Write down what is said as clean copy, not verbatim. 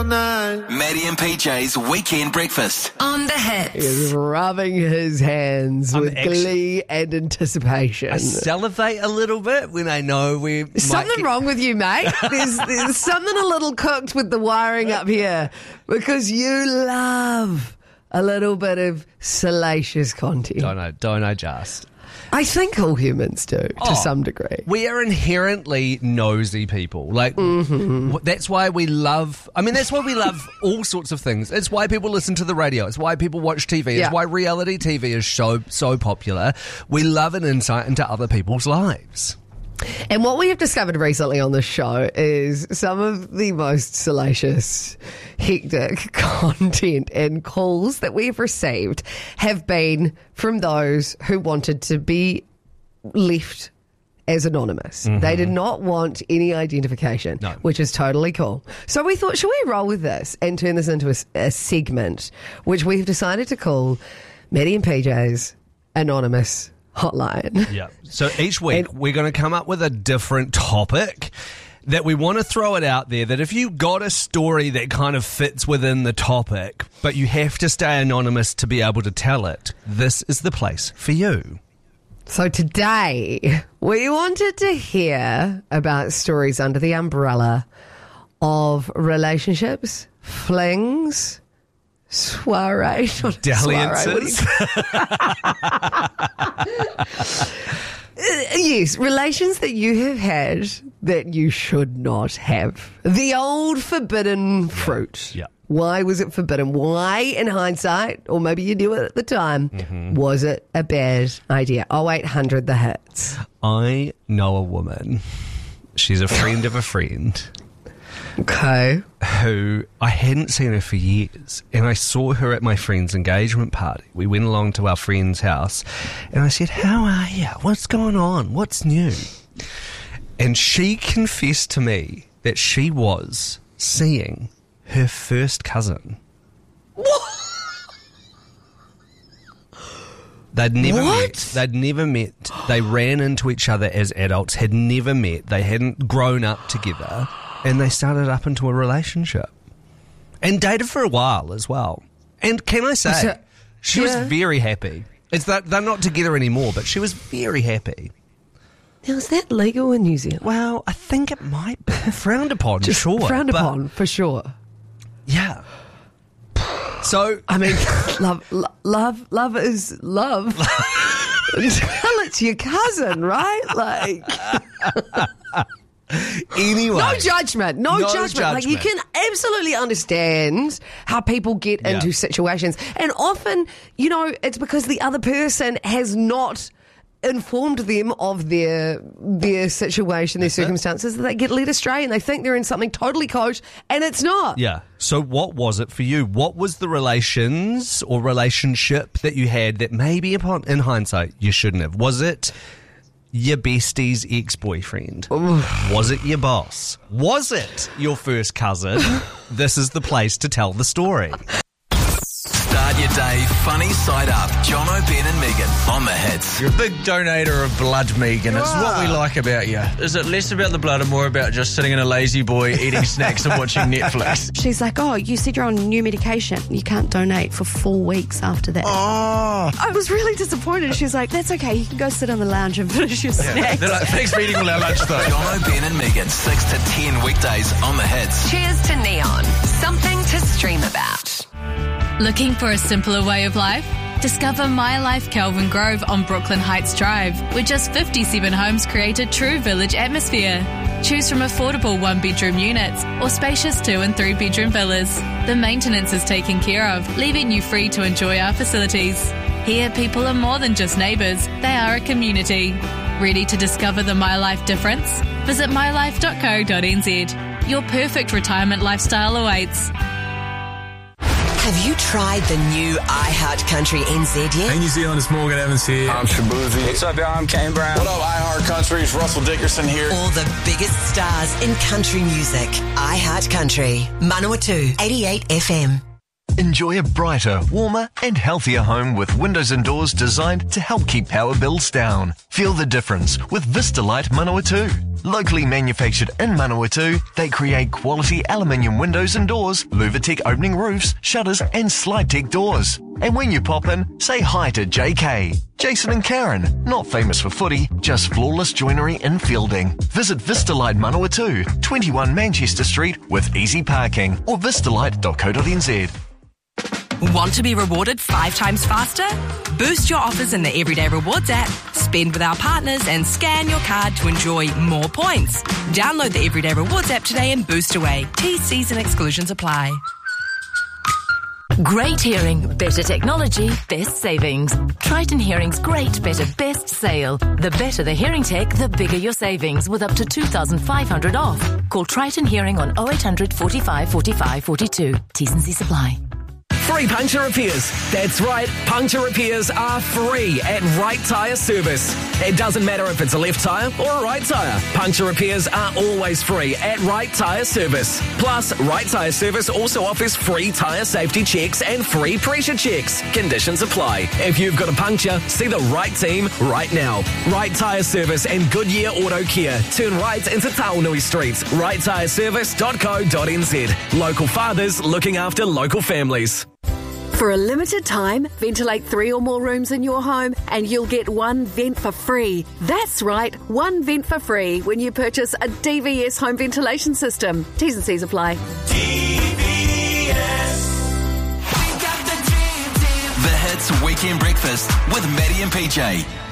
Maddie and PJ's Weekend Breakfast. On the Hits. He's rubbing his hands with glee and anticipation. I salivate a little bit when I know we might Something wrong with you, mate. There's something a little cooked with the wiring up here because you love a little bit of salacious content. Don't I just? I think all humans do to some degree. We are inherently nosy people. That's why we love all sorts of things. It's why people listen to the radio. It's why people watch TV. It's why reality TV is so popular. We love an insight into other people's lives. And what we have discovered recently on this show is some of the most salacious, hectic content and calls that we've received have been from those who wanted to be left as anonymous. Mm-hmm. They did not want any identification, which is totally cool. So we thought, should we roll with this and turn this into a segment, which we've decided to call Maddie and PJ's Anonymous Hotline. Yeah. So each week we're going to come up with a different topic that we want to throw it out there, that if you got a story that kind of fits within the topic, but you have to stay anonymous to be able to tell it, this is the place for you. So today we wanted to hear about stories under the umbrella of relationships, flings, soirees, dalliances. Yes, relations that you have had that you should not have. The old forbidden fruit. Yeah. Why was it forbidden? Why, in hindsight, or maybe you knew it at the time, was it a bad idea? 0800 The Hits. I know a woman. She's a friend of a friend. Okay. Who I hadn't seen her for years, and I saw her at my friend's engagement party. We went along to our friend's house, and I said, "How are you? What's going on? What's new?" And she confessed to me that she was seeing her first cousin. They'd never met. They'd never met. They ran into each other as adults, had never met. They hadn't grown up together. And they started up into a relationship. And dated for a while as well. And can I say, she was very happy. It's that they're not together anymore, but she was very happy. Now, is that legal in New Zealand? Well, I think it might be. Frowned upon, sure. Frowned upon, for sure. Yeah. So, I mean, love is love. Well, it's your cousin, right? Like... Anyway. No judgment. Like, you can absolutely understand how people get into situations. And often, it's because the other person has not informed them of their situation, their circumstances, that they get led astray and they think they're in something totally kosher and it's not. Yeah. So what was it for you? What was the relations or relationship that you had that maybe in hindsight you shouldn't have? Was it your bestie's ex-boyfriend? Was it your boss? Was it your first cousin? This is the place to tell the story. Start your day funny side up. Jono, Ben and Megan on the Hits. You're a big donator of blood, Megan. It's what we like about you. Is it less about the blood and more about just sitting in a lazy boy, eating snacks and watching Netflix? She's like, oh, you said you're on new medication. You can't donate for 4 weeks after that. Oh. I was really disappointed. She's like, that's okay. You can go sit on the lounge and finish your snacks. They're like, thanks for eating all our lunch, though. Jono, Ben and Megan, 6 to 10 weekdays on the Hits. Cheers to Neon. Something to stream about. Looking for a simpler way of life? Discover My Life Kelvin Grove on Brooklyn Heights Drive, where just 57 homes create a true village atmosphere. Choose from affordable 1-bedroom units or spacious 2- and 3-bedroom villas. The maintenance is taken care of, leaving you free to enjoy our facilities. Here, people are more than just neighbours, they are a community. Ready to discover the My Life difference? Visit mylife.co.nz. Your perfect retirement lifestyle awaits. Have you tried the new iHeart Country NZ yet? Hey New Zealand, it's Morgan Evans here. I'm Shabuzi. What's up, y'all? I'm Kane Brown. What up, iHeart Country? It's Russell Dickerson here. All the biggest stars in country music. iHeart Country. Manawatu, 88 FM. Enjoy a brighter, warmer and healthier home with windows and doors designed to help keep power bills down. Feel the difference with Vistalite Manawatu. Locally manufactured in Manawatu, they create quality aluminium windows and doors, Luvatec opening roofs, shutters and slide tech doors. And when you pop in, say hi to JK. Jason and Karen, not famous for footy, just flawless joinery in Fielding. Visit Vistalite Manawatu, 21 Manchester Street with easy parking or vistalite.co.nz. Want to be rewarded 5 times faster? Boost your offers in the Everyday Rewards app, spend with our partners and scan your card to enjoy more points. Download the Everyday Rewards app today and boost away. T's and exclusions apply. Great hearing, better technology, best savings. Triton Hearing's great, better, best sale. The better the hearing tech, the bigger your savings with up to $2,500 off. Call Triton Hearing on 0800 45 45 42. T's and C's apply. Free puncture repairs. That's right, puncture repairs are free at Right Tyre Service. It doesn't matter if it's a left tyre or a right tyre. Puncture repairs are always free at Right Tyre Service. Plus, Right Tyre Service also offers free tyre safety checks and free pressure checks. Conditions apply. If you've got a puncture, see the right team right now. Right Tyre Service and Goodyear Auto Care. Turn right into Taonui Street. righttyreservice.co.nz. Local fathers looking after local families. For a limited time, ventilate 3 or more rooms in your home and you'll get 1 vent for free. That's right, 1 vent for free when you purchase a DVS home ventilation system. T's and C's apply. The Hits Weekend Breakfast with Maddie and PJ.